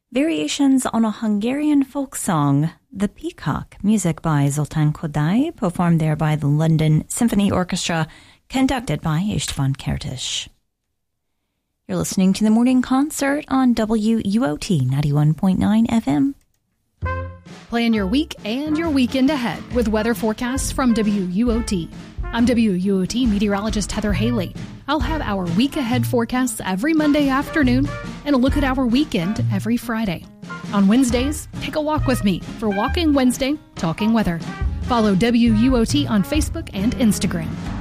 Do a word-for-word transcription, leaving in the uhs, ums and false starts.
Variations on a Hungarian folk song, The Peacock, music by Zoltán Kodály, performed there by the London Symphony Orchestra, conducted by István Kertész. You're listening to the Morning Concert on W U O T ninety-one point nine F M. Plan your week and your weekend ahead with weather forecasts from W U O T. I'm W U O T meteorologist Heather Haley. I'll have our week ahead forecasts every Monday afternoon and a look at our weekend every Friday. On Wednesdays, take a walk with me for Walking Wednesday, Talking Weather. Follow W U O T on Facebook and Instagram.